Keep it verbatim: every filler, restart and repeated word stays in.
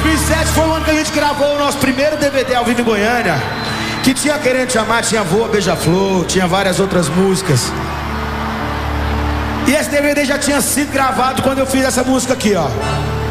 mil e sete foi o ano que a gente gravou o nosso primeiro D V D ao vivo em Goiânia, que tinha Querendo Te Amar, tinha Voa Beija-Flor, tinha várias outras músicas. E esse D V D já tinha sido gravado quando eu fiz essa música aqui, ó.